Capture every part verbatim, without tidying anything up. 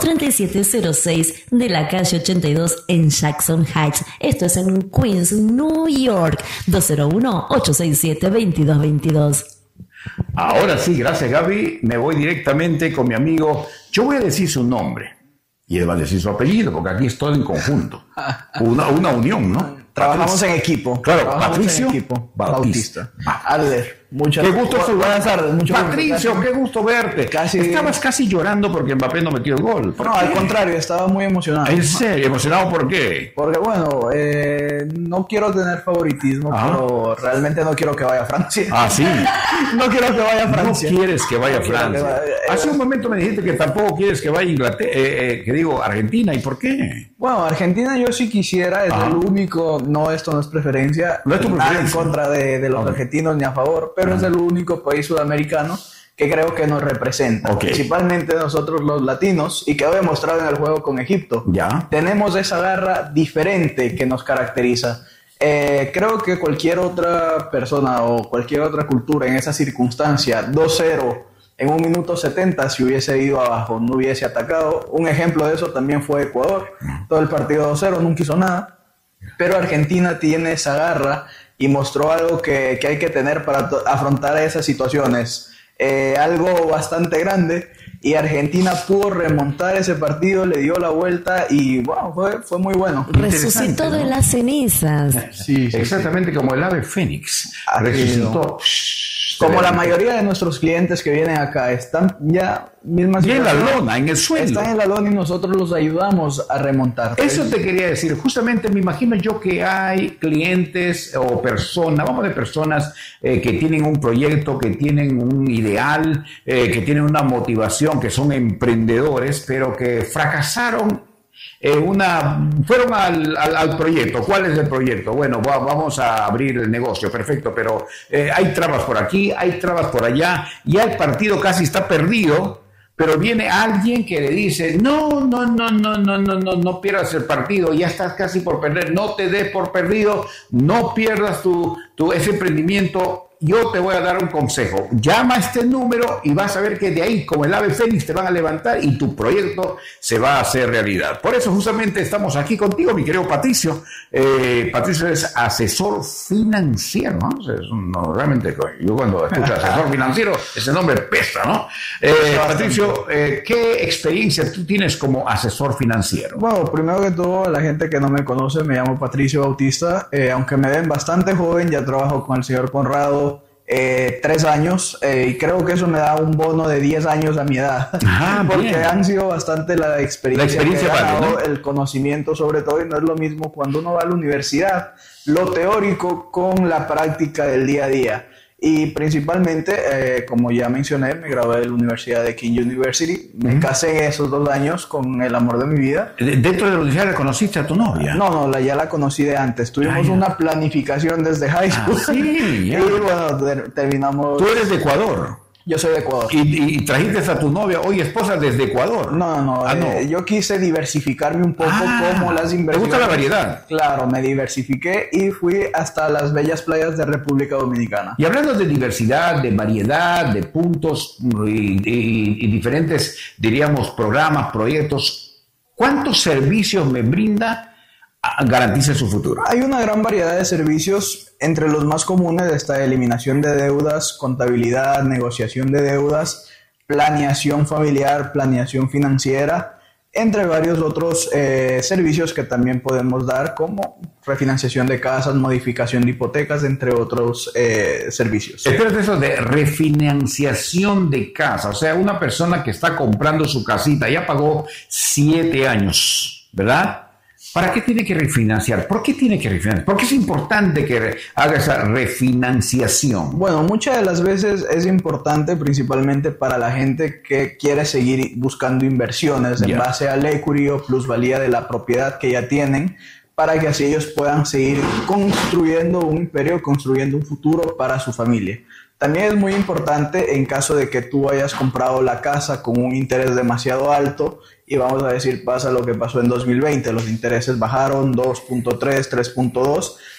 tres siete cero seis de la calle ochenta y dos en Jackson Heights. Esto es en Queens, New York. dos cero uno, ocho seis siete, veintidós veintidós. Ahora sí, gracias Gaby, me voy directamente con mi amigo. Yo voy a decir su nombre y él va a decir su apellido, porque aquí es todo en conjunto. Una, una unión, ¿no? Trabajamos en equipo. Claro, Trabajamos Patricio en equipo. Bautista. Bautista. Adler, muchas Qué gusto gracias. Buenas tardes. Mucho Patricio, gusto. qué gusto verte. Casi... Estabas casi llorando porque Mbappé no metió el gol. No, qué? Al contrario, estaba muy emocionado. ¿En serio? ¿Emocionado por qué? Porque bueno, eh, no quiero tener favoritismo, ah. pero realmente no quiero que vaya a Francia. Ah, sí. No quiero que vaya a Francia. No quieres que vaya a Francia. Vaya, eh, Hace un momento me dijiste que tampoco quieres que vaya a Inglaterra, eh, eh, que digo Argentina. ¿Y por qué? Bueno, Argentina yo sí quisiera, es ah. el único, no, esto no es preferencia, no es tu nada preferencia. En contra de, de los okay. argentinos ni a favor, pero ah. es el único país sudamericano que creo que nos representa, okay. principalmente nosotros los latinos, y quedó demostrado en el juego con Egipto. Ya. Tenemos esa garra diferente que nos caracteriza. Eh, creo que cualquier otra persona o cualquier otra cultura en esa circunstancia, dos cero en un minuto setenta, si hubiese ido abajo, no hubiese atacado. Un ejemplo de eso también fue Ecuador. Todo el partido dos cero, nunca hizo nada. Pero Argentina tiene esa garra y mostró algo que, que hay que tener para afrontar esas situaciones. Eh, algo bastante grande, y Argentina pudo remontar ese partido, le dio la vuelta y wow, fue, fue muy bueno. Resucitó de ¿no? las cenizas. Sí, sí, exactamente sí. Como el ave fénix. Ah, resucitó. Como la mayoría de nuestros clientes que vienen acá están ya mismas y en la lona, en el suelo. Están en la lona y nosotros los ayudamos a remontar. Eso te quería decir. Justamente me imagino yo que hay clientes o personas, vamos de personas eh, que tienen un proyecto, que tienen un ideal, eh, que tienen una motivación, que son emprendedores, pero que fracasaron. Eh, una, fueron al, al, al proyecto. ¿Cuál es el proyecto? Bueno, va, vamos a abrir el negocio, perfecto, pero eh, hay trabas por aquí, hay trabas por allá, ya el partido casi está perdido, pero viene alguien que le dice, no, no, no, no, no, no, no, no pierdas el partido, ya estás casi por perder, no te des por perdido, no pierdas tu, tu, ese emprendimiento. Yo te voy a dar un consejo, llama a este número y vas a ver que de ahí, como el ave fénix, te van a levantar y tu proyecto se va a hacer realidad. Por eso justamente estamos aquí contigo, mi querido Patricio. Eh, Patricio es asesor financiero, ¿no? Es un, no, realmente, yo cuando escucho asesor financiero, ese nombre pesa, ¿no? Eh, Patricio, eh, ¿qué experiencia tú tienes como asesor financiero? Bueno, primero que todo, a la gente que no me conoce, me llamo Patricio Bautista, eh, aunque me ven bastante joven, ya trabajo con el señor Conrado Eh, tres años eh, y creo que eso me da un bono de diez años a mi edad. Ah, porque bien. Han sido bastante la experiencia, la experiencia que he ganado, vale, ¿no? El conocimiento sobre todo, y no es lo mismo cuando uno va a la universidad, lo teórico con la práctica del día a día. Y principalmente, eh, como ya mencioné, me gradué de la Universidad de King University. Me uh-huh. casé en esos dos años con el amor de mi vida. ¿Dentro de la universidad la conociste a tu novia? No, no, la, ya la conocí de antes. Tuvimos ah, una planificación desde high school. Ah, sí, ya. Y bueno, ter terminamos... Tú eres de Ecuador. Yo soy de Ecuador. ¿Y, y trajiste a tu novia, hoy esposa, desde Ecuador? No, no, no. Ah, no. Eh, yo quise diversificarme un poco ah, como las inversiones. ¿Te gusta la variedad? Claro, me diversifiqué y fui hasta las bellas playas de República Dominicana. Y hablando de diversidad, de variedad, de puntos y, y, y diferentes, diríamos, programas, proyectos, ¿cuántos servicios me brinda? Garantiza su futuro. Hay una gran variedad de servicios. Entre los más comunes está eliminación de deudas, contabilidad, negociación de deudas, planeación familiar, planeación financiera, entre varios otros eh, servicios que también podemos dar, como refinanciación de casas, modificación de hipotecas, entre otros eh, servicios. Espérate, eso de refinanciación de casa, o sea, una persona que está comprando su casita, ya pagó siete años, ¿verdad? ¿Para qué tiene que refinanciar? ¿Por qué tiene que refinanciar? ¿Por qué es importante que haga esa refinanciación? Bueno, muchas de las veces es importante principalmente para la gente que quiere seguir buscando inversiones en yeah. base al equity o plusvalía de la propiedad que ya tienen, para que así ellos puedan seguir construyendo un imperio, construyendo un futuro para su familia. También es muy importante en caso de que tú hayas comprado la casa con un interés demasiado alto y vamos a decir pasa lo que pasó en dos mil veinte, los intereses bajaron dos punto tres, tres punto dos.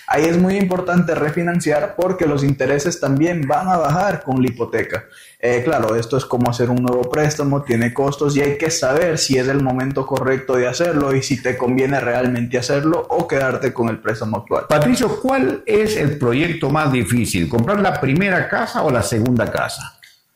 Ahí es muy importante refinanciar porque los intereses también van a bajar con la hipoteca. Eh, claro, esto es como hacer un nuevo préstamo, tiene costos y hay que saber si es el momento correcto de hacerlo y si te conviene realmente hacerlo o quedarte con el préstamo actual. Patricio, ¿cuál es el proyecto más difícil? ¿Comprar la primera casa o la segunda casa?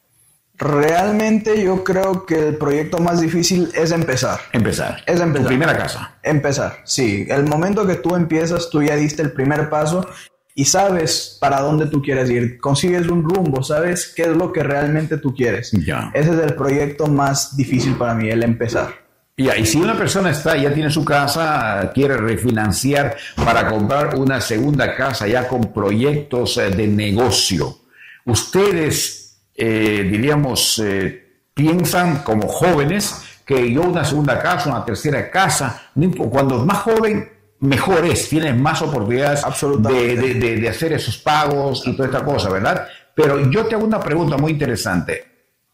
Realmente yo creo que el proyecto más difícil es empezar. Empezar. Es empezar. Tu primera casa. Empezar, sí. El momento que tú empiezas, tú ya diste el primer paso y sabes para dónde tú quieres ir. Consigues un rumbo, sabes qué es lo que realmente tú quieres. Ya. Ese es el proyecto más difícil para mí, el empezar. Ya, y si una persona está, ya tiene su casa, quiere refinanciar para comprar una segunda casa ya con proyectos de negocio, ustedes... Eh, diríamos, eh, piensan como jóvenes que yo una segunda casa, una tercera casa, cuando más joven, mejor es, tienes más oportunidades de, de, de, de hacer esos pagos y toda esta cosa, ¿verdad? Pero yo te hago una pregunta muy interesante.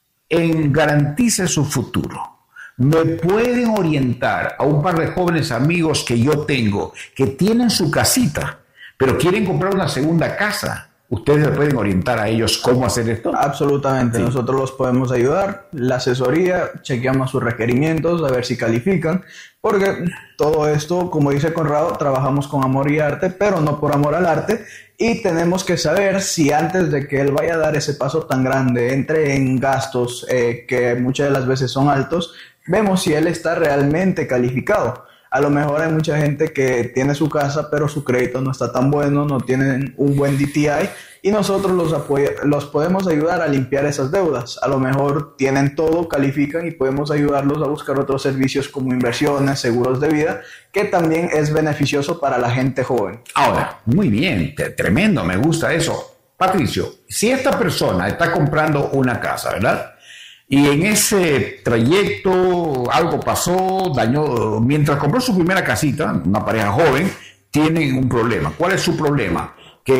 En Garantice su Futuro, ¿me pueden orientar a un par de jóvenes amigos que yo tengo que tienen su casita, pero quieren comprar una segunda casa? ¿Ustedes le pueden orientar a ellos cómo hacer esto? Absolutamente, sí. Nosotros los podemos ayudar. La asesoría, chequeamos sus requerimientos, a ver si califican, porque todo esto, como dice Conrado, trabajamos con amor y arte, pero no por amor al arte, y tenemos que saber si antes de que él vaya a dar ese paso tan grande, entre en gastos eh, que muchas de las veces son altos, vemos si él está realmente calificado. A lo mejor hay mucha gente que tiene su casa, pero su crédito no está tan bueno, no tienen un buen D T I y nosotros los, apoya, los podemos ayudar a limpiar esas deudas. A lo mejor tienen todo, califican y podemos ayudarlos a buscar otros servicios como inversiones, seguros de vida, que también es beneficioso para la gente joven. Ahora, muy bien, tremendo, me gusta eso. Patricio, si esta persona está comprando una casa, ¿verdad? Y en ese trayecto algo pasó, dañó, mientras compró su primera casita, una pareja joven, tienen un problema. ¿Cuál es su problema?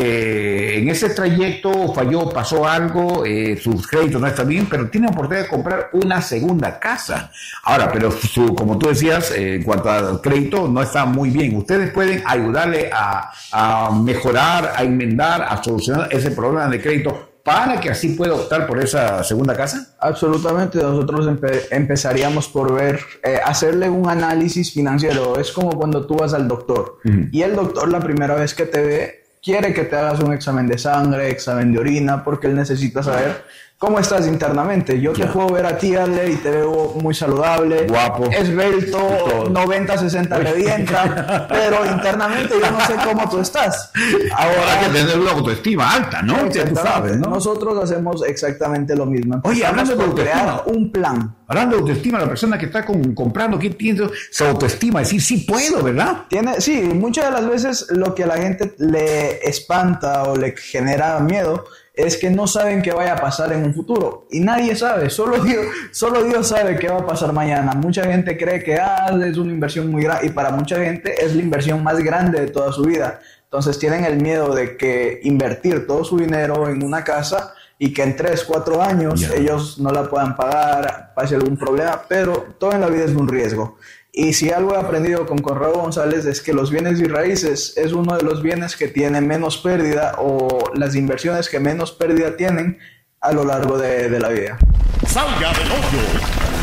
Que en ese trayecto falló, pasó algo, eh, sus créditos no están bien, pero tienen oportunidad de comprar una segunda casa. Ahora, pero su, como tú decías, eh, en cuanto al crédito, no está muy bien. Ustedes pueden ayudarle a, a mejorar, a enmendar, a solucionar ese problema de crédito para que así pueda optar por esa segunda casa. Absolutamente, nosotros empe empezaríamos por ver, eh, hacerle un análisis financiero. Es como cuando tú vas al doctor uh-huh. y el doctor la primera vez que te ve quiere que te hagas un examen de sangre, examen de orina, porque él necesita saber cómo estás internamente. Yo te yeah. puedo ver a ti, Ale, y te veo muy saludable, guapo, esbelto, noventa sesenta revienta, pero internamente yo no sé cómo tú estás. Ahora hay que tener una autoestima alta, ¿no? Ya tú sabes, ¿no? Nosotros hacemos exactamente lo mismo. Oye, hablando de autoestima, crear un plan. Hablando de autoestima, la persona que está con, comprando, ¿qué tiene? Se autoestima, decir, sí puedo, ¿verdad? Tiene, sí, muchas de las veces lo que a la gente le espanta o le genera miedo es que no saben qué vaya a pasar en un futuro. Y nadie sabe, solo Dios, solo Dios sabe qué va a pasar mañana. Mucha gente cree que ah, es una inversión muy grande, y para mucha gente es la inversión más grande de toda su vida. Entonces tienen el miedo de que invertir todo su dinero en una casa y que en tres, cuatro años yeah. ellos no la puedan pagar, pase algún problema, pero todo en la vida es un riesgo. Y si algo he aprendido con Conrado González es que los bienes y raíces es uno de los bienes que tiene menos pérdida o las inversiones que menos pérdida tienen a lo largo de, de la vida. Salga del hoyo.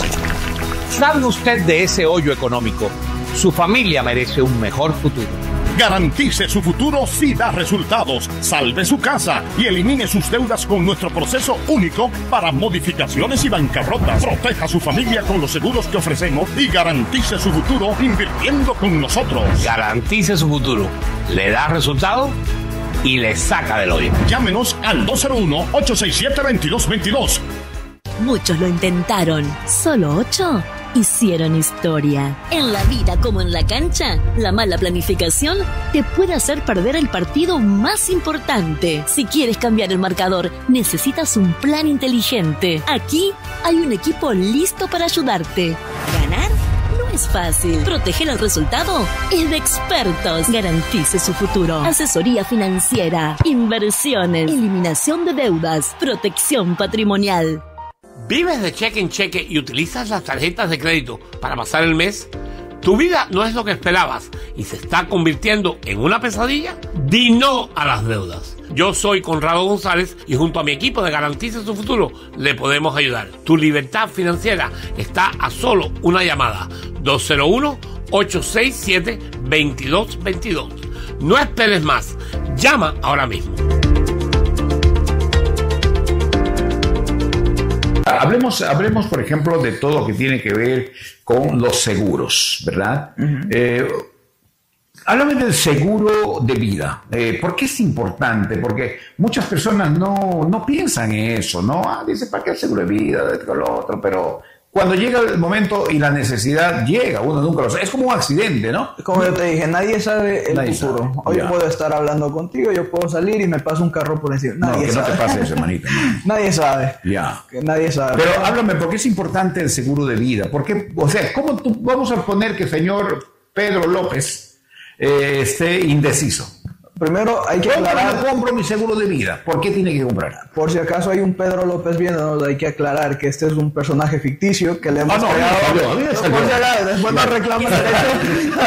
¿Sabe usted de ese hoyo económico? Su familia merece un mejor futuro. Garantice su futuro si da resultados. Salve su casa y elimine sus deudas con nuestro proceso único para modificaciones y bancarrotas. Proteja a su familia con los seguros que ofrecemos y garantice su futuro invirtiendo con nosotros. Garantice su futuro. ¿Le da resultado? Y le saca del hoyo. Llámenos al dos cero uno, ocho seis siete, veintidós veintidós. Muchos lo intentaron. Solo ocho hicieron historia. En la vida como en la cancha, la mala planificación te puede hacer perder el partido más importante. Si quieres cambiar el marcador, necesitas un plan inteligente. Aquí hay un equipo listo para ayudarte. ¿Ganar? No es fácil. Proteger el resultado es de expertos. Garantice su futuro. Asesoría financiera, inversiones, eliminación de deudas, protección patrimonial. ¿Vives de cheque en cheque y utilizas las tarjetas de crédito para pasar el mes? ¿Tu vida no es lo que esperabas y se está convirtiendo en una pesadilla? Di no a las deudas. Yo soy Conrado González y junto a mi equipo de Garantiza Su Futuro le podemos ayudar. Tu libertad financiera está a solo una llamada. dos cero uno, ocho seis siete, dos dos dos dos. No esperes más. Llama ahora mismo. Hablemos, hablemos, por ejemplo, de todo lo que tiene que ver con los seguros, ¿verdad? Uh-huh. Eh, háblame del seguro de vida. Eh, ¿Por qué es importante? Porque muchas personas no, no piensan en eso, ¿no? Ah, dice, ¿para qué el seguro de vida? Esto, lo otro, pero cuando llega el momento y la necesidad llega, uno nunca lo sabe. Es como un accidente, ¿no? Como yo te dije, nadie sabe el nadie futuro. Sabe. Hoy Ya. puedo estar hablando contigo, yo puedo salir y me pasa un carro por encima. Nadie no, que sabe. no te pase eso, hermanito. No. Nadie sabe. Ya. Que nadie sabe. Pero háblame, ¿por qué es importante el seguro de vida? Porque, o sea, ¿cómo tú, vamos a poner que el señor Pedro López eh, esté indeciso? Primero hay que ¿Cómo aclarar, no compro mi seguro de vida? ¿Por qué tiene que comprar? por si acaso hay un Pedro López viéndonos, hay que aclarar que este es un personaje ficticio que le hemos Ah, no, creado. a mí me salió, a mí me salió. Por si acaso, después nos reclaman derecho.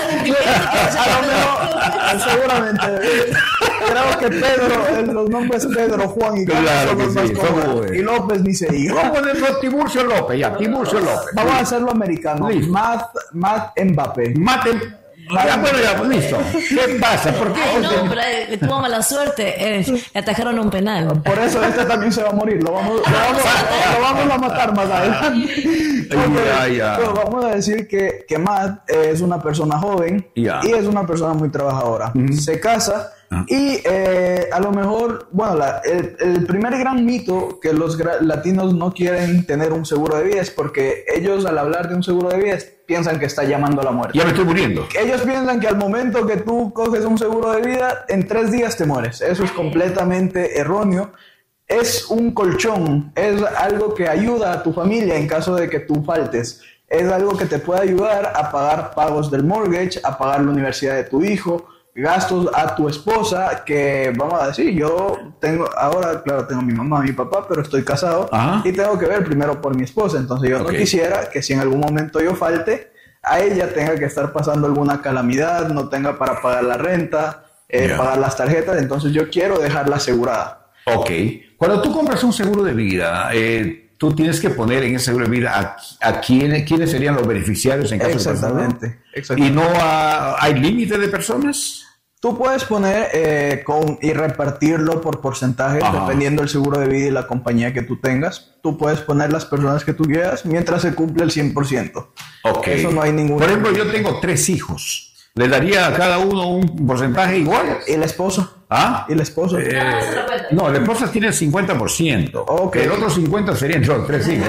A lo mejor, seguramente. Creo que Pedro, el- los nombres Pedro, Juan y Carlos Claro son que los más sí, comunes. somos- Y López ni se diga. Vamos a ponerlo Tiburcio López, ya, Tiburcio López. Vamos a hacerlo americano. Listo. Matt, Matt Mbappé. Maten. Ya, bueno, ya, listo. ¿Qué pasa? ¿Por qué? Ay, no, pero eh, tuvo mala suerte. Eh, le atajaron un penal. Por eso este también se va a morir. Lo vamos, lo vamos, lo vamos a matar más adelante. Ya, ya. Pero vamos a decir que, que Matt es una persona joven Ya. y es una persona muy trabajadora. Se casa Ah. y eh, a lo mejor, bueno, la- el, el primer gran mito que los gra- latinos no quieren tener un seguro de vida es porque ellos al hablar de un seguro de vida piensan que está llamando a la muerte. Ya me estoy muriendo. Ellos piensan que al momento que tú coges un seguro de vida, en tres días te mueres. Eso es completamente erróneo. Es un colchón, es algo que ayuda a tu familia en caso de que tú faltes. Es algo que te puede ayudar a pagar pagos del mortgage, a pagar la universidad de tu hijo, gastos a tu esposa, que vamos a decir, yo tengo, ahora claro, tengo mi mamá, mi papá, pero estoy casado. Ajá. Y tengo que ver primero por mi esposa. Entonces yo Ok. no quisiera que si en algún momento yo falte, a ella tenga que estar pasando alguna calamidad, no tenga para pagar la renta, eh, Ya. pagar las tarjetas, entonces yo quiero dejarla asegurada. Ok. Cuando tú compras un seguro de vida, eh, tú tienes que poner en ese seguro de vida a, a quién, quiénes serían los beneficiarios en caso de Exactamente, persona. exactamente. ¿Y no ha- hay límite de personas? Tú puedes poner eh, con, y repartirlo por porcentajes, Ajá. dependiendo del seguro de vida y la compañía que tú tengas. Tú puedes poner las personas que tú quieras mientras se cumple el cien por ciento. Ok. Eso no hay ningún... Por ejemplo, yo tengo tres hijos. ¿Le daría a cada uno un porcentaje igual? ¿Y la esposa? ¿Ah? ¿Y la esposa? Eh, no, la esposa tiene el cincuenta por ciento. Ok. El otro cincuenta por ciento sería entre los tres hijos.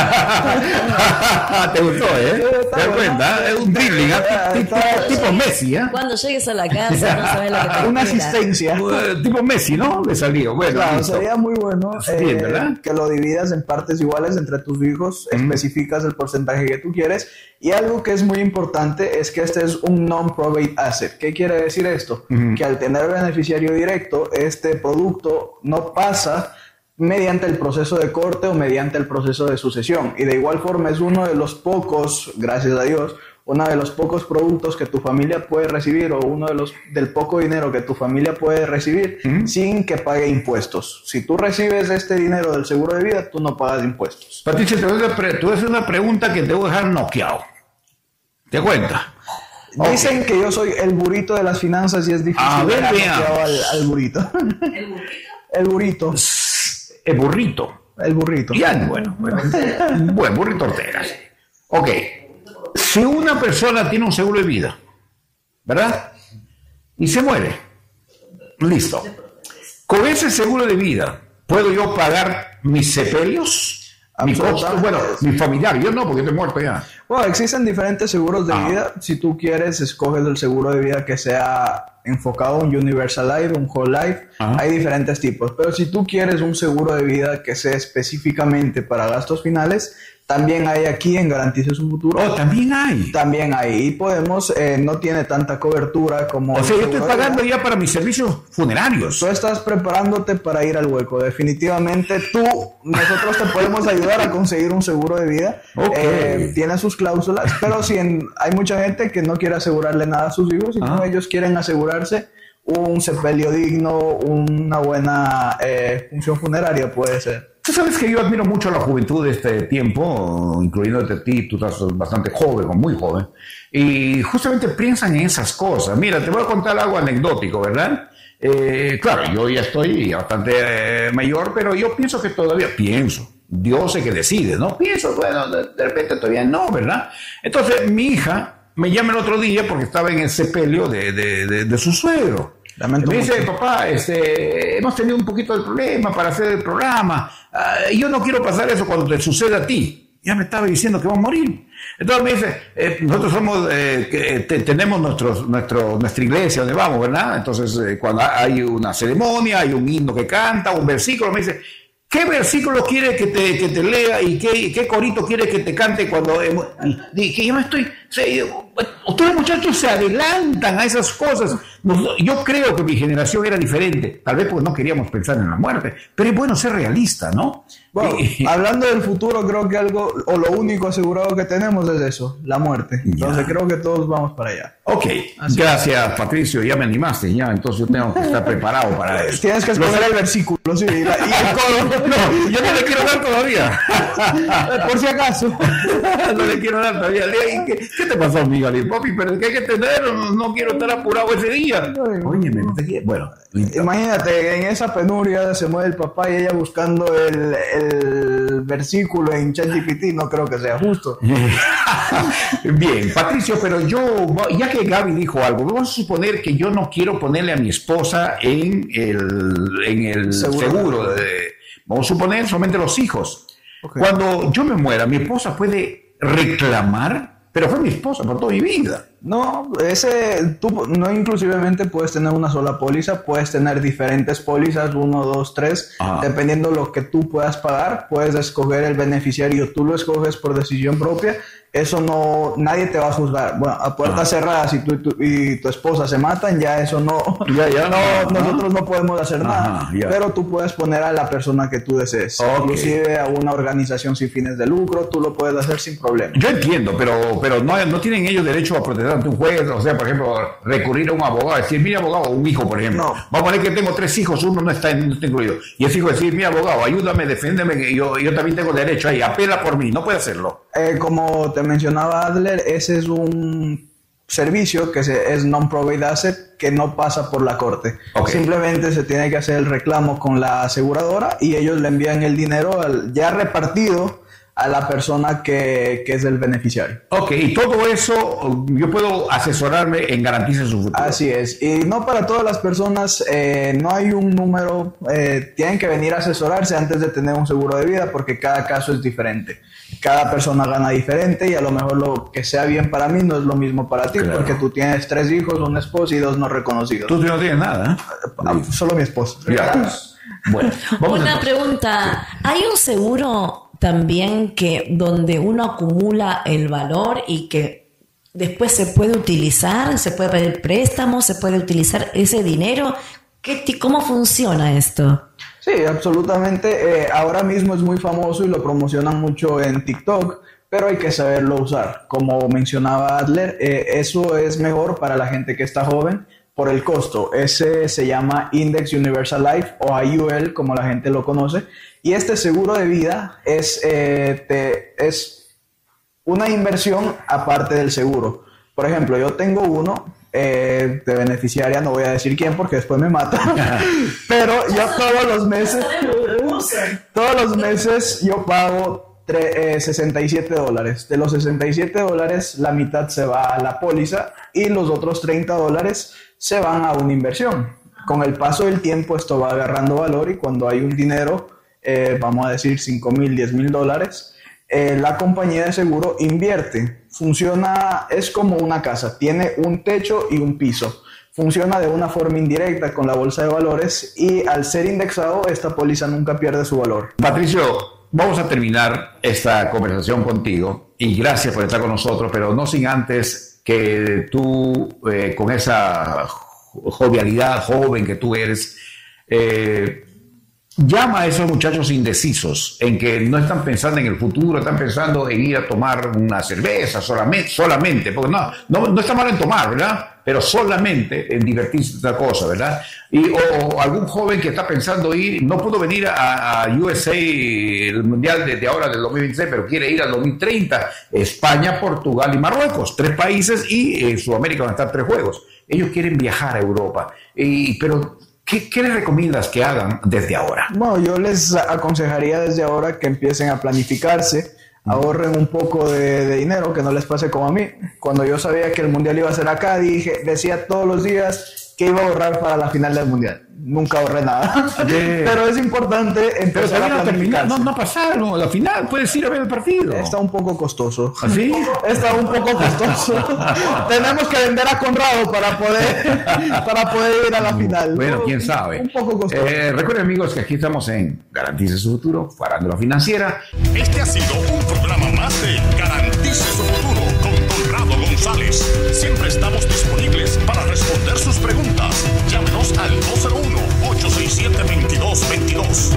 ¿Te gustó, eh? Sí, está ¿Te das bueno. cuenta? Es un dribbling, ¿ah? Está- Tipo, está- tipo Messi, ¿ah? Cuando llegues a la casa, no sabes lo que te Una espera. asistencia. Eh, Tipo Messi, ¿no? Le salió. Bueno, Claro, listo. sería muy bueno Sí, eh, ¿verdad? que lo dividas en partes iguales entre tus hijos, especificas el porcentaje que tú quieres. Y algo que es muy importante es que este es un non-probate asset. ¿Qué quiere decir esto? Que al tener beneficiario directo, este producto no pasa mediante el proceso de corte o mediante el proceso de sucesión. Y de igual forma es uno de los pocos, gracias a Dios, uno de los pocos productos que tu familia puede recibir o uno de los del poco dinero que tu familia puede recibir sin que pague impuestos. Si tú recibes este dinero del seguro de vida, tú no pagas impuestos. Patricia, te voy, a pre- te voy a hacer una pregunta que te voy a dejar noqueado. ¿Te cuenta? Dicen que yo soy el burrito de las finanzas y es difícil A ver, dejar veamos. noqueado al, al burrito. ¿El burrito? El burrito. El burrito. Bien, bueno, bueno. Buen burrito Ortega. Ok. Si una persona tiene un seguro de vida, ¿verdad? Y se muere. Listo. Con ese seguro de vida, ¿puedo yo pagar mis sepelios? Mi costo, Absolutamente. bueno, mi familiar, yo no, porque estoy muerto ya. Bueno, existen diferentes seguros de Ah. vida. Si tú quieres, escoges el seguro de vida que sea enfocado en Universal Life, un Whole Life. Ah. Hay diferentes tipos. Pero si tú quieres un seguro de vida que sea específicamente para gastos finales, También hay aquí en Garantice Su Futuro. Oh, también hay. También hay. Y podemos, eh, no tiene tanta cobertura como... O sea, yo estoy pagando ya para mis servicios funerarios. Tú estás preparándote para ir al hueco. Definitivamente tú, nosotros te podemos ayudar a conseguir un seguro de vida. Okay. Eh, tiene sus cláusulas, pero si en, hay mucha gente que no quiere asegurarle nada a sus hijos, sino ah. ellos quieren asegurarse un sepelio digno, una buena eh, función funeraria puede ser. Tú sabes que yo admiro mucho a la juventud de este tiempo, incluyéndote a ti, tú estás bastante joven o muy joven, y justamente piensan en esas cosas. Mira, te voy a contar algo anecdótico, ¿verdad? Eh, claro, yo ya estoy bastante eh, mayor, pero yo pienso que todavía pienso. Dios es que decide, ¿no? Pienso, bueno, de, de repente todavía no, ¿verdad? Entonces, mi hija me llama el otro día porque estaba en el sepelio de, de, de, de su suegro. Lamento me dice, mucho. Papá, este, hemos tenido un poquito de problema para hacer el programa. Uh, yo no quiero pasar eso cuando te suceda a ti. Ya me estaba diciendo que va a morir. Entonces me dice, eh, nosotros somos, eh, que te, tenemos nuestros, nuestro, nuestra iglesia donde vamos, ¿verdad? Entonces, eh, cuando hay una ceremonia, hay un himno que canta, un versículo, me dice, ¿qué versículo quiere que te, que te lea y qué, qué corito quiere que te cante cuando... Eh, y, que yo me estoy... Se, ustedes muchachos se adelantan a esas cosas. Yo creo que mi generación era diferente, tal vez porque no queríamos pensar en la muerte, pero es bueno ser realista, ¿no? Bueno, y, hablando del futuro, creo que algo, o lo único asegurado que tenemos es eso, la muerte. Entonces ya. Creo que todos vamos para allá. Ok, así gracias es. Patricio, ya me animaste, ya, entonces yo tengo que estar preparado para eso. Tienes que escoger el versículo, sí, y, la, y el codo. No, yo no le quiero dar todavía. Por si acaso. No le quiero dar todavía. ¿Qué, qué te pasó, amigo? Papi, pero ¿qué hay que tener? No, no quiero estar apurado ese día. Oye, me bueno. Imagínate, en esa penuria se mueve el papá y ella buscando el, el versículo en ChatGPT, no creo que sea justo. Bien, Patricio, pero yo, ya que Gaby dijo algo, vamos a suponer que yo no quiero ponerle a mi esposa en el, en el seguro, seguro de, vamos a suponer solamente los hijos. Okay. Cuando yo me muera, mi esposa puede reclamar, pero fue mi esposa por toda mi vida. No, ese, tú no inclusivamente puedes tener una sola póliza, puedes tener diferentes pólizas, uno, dos, tres, Ajá. dependiendo de lo que tú puedas pagar, puedes escoger el beneficiario, tú lo escoges por decisión propia, eso no, nadie te va a juzgar. Bueno, a puertas Ajá. cerradas, si tú y tu, y tu esposa se matan, ya eso no, ya, ya no, nosotros no podemos hacer nada, Ajá, pero tú puedes poner a la persona que tú desees, okay. inclusive a una organización sin fines de lucro, tú lo puedes hacer sin problema. Yo entiendo, pero, pero no, no tienen ellos derecho a proteger ante un juez, o sea, por ejemplo, recurrir a un abogado, decir, mira abogado, un hijo, por ejemplo, no. vamos a poner que tengo tres hijos, uno no está, no está incluido, y ese hijo decir, mira abogado, ayúdame, defiéndeme, que yo, yo también tengo derecho ahí, apela por mí, no puede hacerlo. Eh, como te mencionaba Adler, ese es un servicio que se, es non-probate asset, que no pasa por la corte. Okay. Simplemente se tiene que hacer el reclamo con la aseguradora y ellos le envían el dinero al, ya repartido a la persona que, que es el beneficiario. Ok, y todo eso yo puedo asesorarme en Garantice Su Futuro. Así es, y no para todas las personas, eh, no hay un número, eh, tienen que venir a asesorarse antes de tener un seguro de vida porque cada caso es diferente. Cada persona gana diferente y a lo mejor lo que sea bien para mí no es lo mismo para ti, claro. porque tú tienes tres hijos, una esposa y dos no reconocidos. Tú no tienes nada, ¿eh? Solo mi esposa. Ya. Bueno, vamos una pregunta, ¿hay un seguro también que donde uno acumula el valor y que después se puede utilizar, se puede pedir préstamos, se puede utilizar ese dinero? ¿Qué, ¿Cómo funciona esto? Sí, absolutamente. Eh, ahora mismo es muy famoso y lo promocionan mucho en TikTok, pero hay que saberlo usar. Como mencionaba Adler, eh, eso es mejor para la gente que está joven por el costo. Ese se llama Index Universal Life o I U L, como la gente lo conoce. Y este seguro de vida es, eh, te, es una inversión aparte del seguro. Por ejemplo, yo tengo uno eh, de beneficiaria, no voy a decir quién porque después me mata, pero yo todos los meses, todos los meses yo pago tre, eh, sesenta y siete dólares. De los sesenta y siete dólares, la mitad se va a la póliza y los otros treinta dólares se van a una inversión. Con el paso del tiempo esto va agarrando valor y cuando hay un dinero, Eh, vamos a decir cinco mil, diez mil dólares, eh, la compañía de seguro invierte. Funciona, es como una casa, tiene un techo y un piso. Funciona de una forma indirecta con la bolsa de valores y al ser indexado, esta póliza nunca pierde su valor. Patricio, vamos a terminar esta conversación contigo y gracias por estar con nosotros, pero no sin antes que tú, eh, con esa jovialidad joven que tú eres, eh, llama a esos muchachos indecisos, en que no están pensando en el futuro, están pensando en ir a tomar una cerveza solamente, solamente porque no, no, no está mal en tomar, ¿verdad? Pero solamente en divertirse de otra cosa, ¿verdad? Y, o, o algún joven que está pensando ir, no pudo venir a, a U S A, el Mundial desde ahora del dos mil veintiséis, pero quiere ir al dos mil treinta, España, Portugal y Marruecos, tres países, y en Sudamérica van a estar tres juegos. Ellos quieren viajar a Europa, y, pero... ¿Qué, ¿Qué les recomiendas que hagan desde ahora? Bueno, yo les aconsejaría desde ahora que empiecen a planificarse, ahorren un poco de, de dinero, que no les pase como a mí. Cuando yo sabía que el Mundial iba a ser acá, dije, decía todos los días que iba a ahorrar para la final del Mundial. Nunca ahorré nada. Yeah. Pero es importante empezar a planificar. No, no pasaron. La final puedes ir a ver el partido. Está un poco costoso. ¿Así? Está un poco costoso. Tenemos que vender a Conrado para poder, para poder ir a la final. Bueno, quién sabe. Un poco costoso. Eh, recuerden, amigos, que aquí estamos en Garantice su Futuro, Farándula Financiera. Este ha sido un programa más de Garantice su Futuro con Conrado González. Siempre estamos disponibles para responder sus preguntas. Llámenos al dos cero uno, ocho seis siete, veintidós veintidós.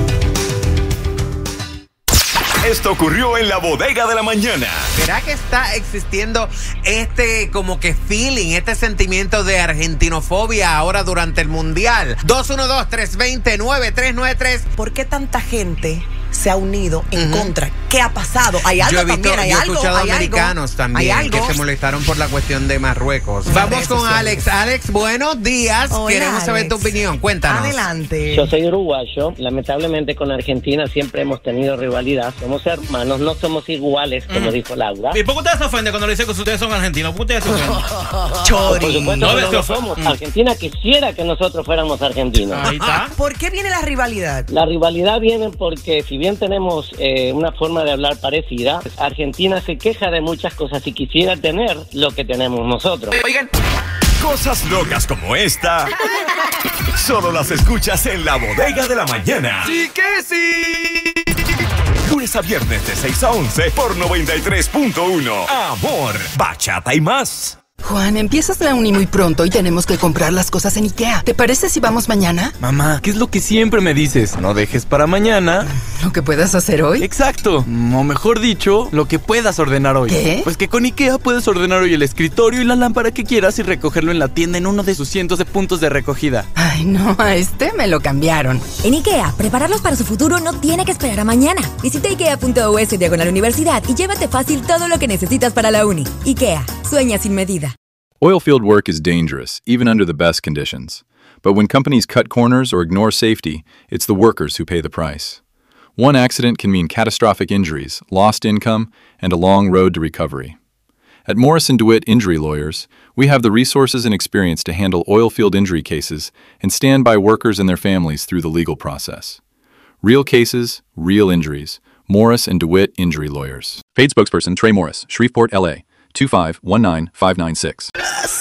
Esto ocurrió en la bodega de la mañana. ¿Será que está existiendo este como que feeling, este sentimiento de argentinofobia ahora durante el Mundial? dos uno dos, tres dos cero, nueve tres nueve tres. ¿Por qué tanta gente se ha unido en uh-huh. contra? ¿Qué ha pasado? ¿Hay algo yo he visto, también? ¿Hay yo he algo? escuchado ¿Hay americanos algo? también que se molestaron por la cuestión de Marruecos. Vamos con Alex. Alex, buenos días. Hola, Queremos Alex. saber tu opinión. Cuéntanos. Adelante. Yo soy uruguayo. Lamentablemente con Argentina siempre hemos tenido rivalidad. Somos hermanos, no somos iguales, como mm. dijo Laura. ¿Y por qué ustedes se ofenden cuando le dicen que ustedes son argentinos? ¿Por qué ustedes se ofenden? Chori. Por supuesto no, que no lo somos. Mm. Argentina quisiera que nosotros fuéramos argentinos. Ahí está. ¿Por qué viene la rivalidad? La rivalidad viene porque si bien tenemos eh, una forma de hablar parecida, Argentina se queja de muchas cosas y quisiera tener lo que tenemos nosotros. Oigan, cosas locas como esta solo las escuchas en la bodega de la mañana. ¡Sí que sí! Lunes a viernes de seis a once por noventa y tres punto uno. Amor, bachata y más. Juan, empiezas la uni muy pronto y tenemos que comprar las cosas en IKEA. ¿Te parece si vamos mañana? Mamá, ¿qué es lo que siempre me dices? No dejes para mañana ¿lo que puedas hacer hoy? Exacto, o mejor dicho, lo que puedas ordenar hoy. ¿Qué? Pues que con IKEA puedes ordenar hoy el escritorio y la lámpara que quieras y recogerlo en la tienda en uno de sus cientos de puntos de recogida. Ay, no, a este me lo cambiaron. En IKEA, prepararlos para su futuro no tiene que esperar a mañana. Visita ikea.us diagonal universidad y llévate fácil todo lo que necesitas para la uni. IKEA, sueña sin medida. Oilfield work is dangerous, even under the best conditions. But when companies cut corners or ignore safety, it's the workers who pay the price. One accident can mean catastrophic injuries, lost income, and a long road to recovery. At Morrison DeWitt Injury Lawyers, we have the resources and experience to handle oilfield injury cases and stand by workers and their families through the legal process. Real cases, real injuries. Morris and DeWitt Injury Lawyers. Paid spokesperson Trey Morris, Shreveport, L A two five one nine five nine six.